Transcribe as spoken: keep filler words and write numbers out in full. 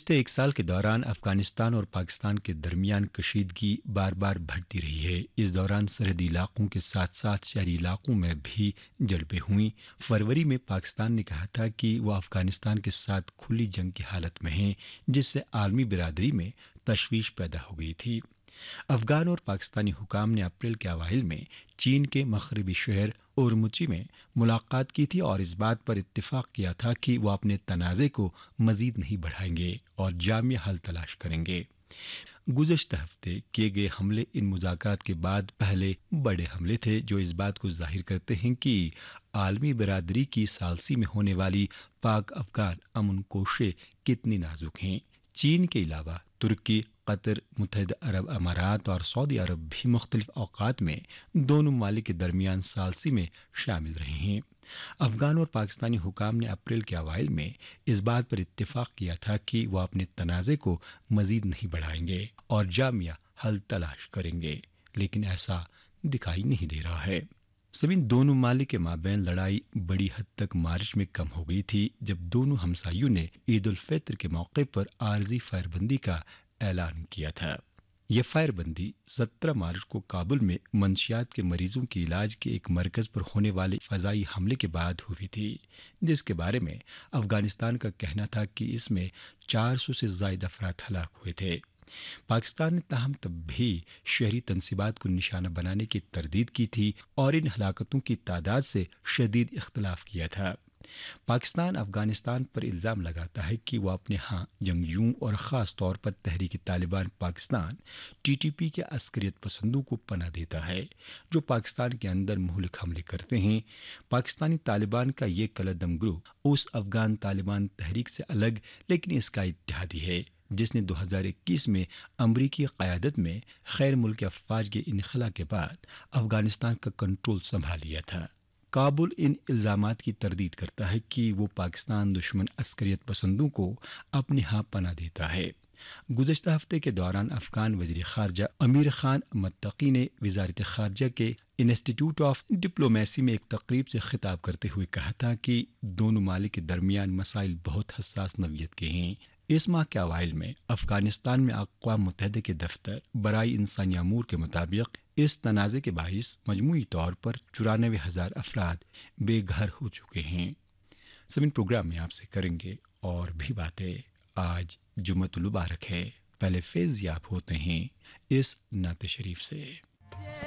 گزشتہ ایک سال کے دوران افغانستان اور پاکستان کے درمیان کشیدگی بار بار بڑھتی رہی ہے۔ اس دوران سرحدی علاقوں کے ساتھ ساتھ شہری علاقوں میں بھی جھڑپیں ہوئیں۔ فروری میں پاکستان نے کہا تھا کہ وہ افغانستان کے ساتھ کھلی جنگ کی حالت میں ہیں، جس سے عالمی برادری میں تشویش پیدا ہو گئی تھی۔ افغان اور پاکستانی حکام نے اپریل کے اوائل میں چین کے مغربی شہر اورمچی میں ملاقات کی تھی اور اس بات پر اتفاق کیا تھا کہ وہ اپنے تنازع کو مزید نہیں بڑھائیں گے اور جامع حل تلاش کریں گے۔ گزشتہ ہفتے کیے گئے حملے ان مذاکرات کے بعد پہلے بڑے حملے تھے جو اس بات کو ظاہر کرتے ہیں کہ عالمی برادری کی ثالثی میں ہونے والی پاک افغان امن کوششیں کتنی نازک ہیں۔ چین کے علاوہ ترکی، قطر، متحدہ عرب امارات اور سعودی عرب بھی مختلف اوقات میں دونوں ممالک کے درمیان ثالثی میں شامل رہے ہیں۔ افغان اور پاکستانی حکام نے اپریل کے اوائل میں اس بات پر اتفاق کیا تھا کہ وہ اپنے تنازع کو مزید نہیں بڑھائیں گے اور جامع حل تلاش کریں گے، لیکن ایسا دکھائی نہیں دے رہا ہے۔ سبین دونوں ممالک کے مابین لڑائی بڑی حد تک مارچ میں کم ہو گئی تھی جب دونوں ہمسایوں نے عید الفطر کے موقع پر عارضی فائر بندی کا اعلان کیا تھا۔ یہ فائر بندی سترہ مارچ کو کابل میں منشیات کے مریضوں کے علاج کے ایک مرکز پر ہونے والے فضائی حملے کے بعد ہوئی تھی، جس کے بارے میں افغانستان کا کہنا تھا کہ اس میں چار سو سے زائد افراد ہلاک ہوئے تھے۔ پاکستان نے تاہم تب بھی شہری تنصیبات کو نشانہ بنانے کی تردید کی تھی اور ان ہلاکتوں کی تعداد سے شدید اختلاف کیا تھا۔ پاکستان افغانستان پر الزام لگاتا ہے کہ وہ اپنے ہاں جنگجوؤں اور خاص طور پر تحریک Taliban Pakistan T T P کے عسکریت پسندوں کو پناہ دیتا ہے جو پاکستان کے اندر مہلک حملے کرتے ہیں۔ پاکستانی طالبان کا یہ کلعدم گروپ اس افغان طالبان تحریک سے الگ لیکن اس کا اتحادی ہے جس نے دو ہزار اکیس میں امریکی قیادت میں غیر ملکی افواج کے انخلا کے بعد افغانستان کا کنٹرول سنبھال لیا تھا۔ کابل ان الزامات کی تردید کرتا ہے کہ وہ پاکستان دشمن عسکریت پسندوں کو اپنے ہاں پناہ دیتا ہے۔ گزشتہ ہفتے کے دوران افغان وزیر خارجہ امیر خان متقی نے وزارت خارجہ کے انسٹی ٹیوٹ آف ڈپلومیسی میں ایک تقریب سے خطاب کرتے ہوئے کہا تھا کہ دونوں ممالک کے درمیان مسائل بہت حساس نوعیت کے ہیں۔ اس ماہ کے اوائل میں افغانستان میں اقوام متحدہ کے دفتر برائے انسانی امور کے مطابق اس تنازع کے باعث مجموعی طور پر چورانوے ہزار افراد بے گھر ہو چکے ہیں۔ سمن پروگرام میں آپ سے کریں گے اور بھی باتیں۔ آج جمعۃ المبارک ہے، پہلے فیض یاب ہوتے ہیں اس نعت شریف سے۔